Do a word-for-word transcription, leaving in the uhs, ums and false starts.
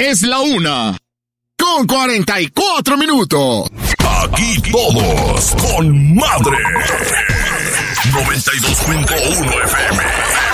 Es la una con cuarenta y cuatro minutos. Aquí todos con madre. noventa y dos punto uno F M.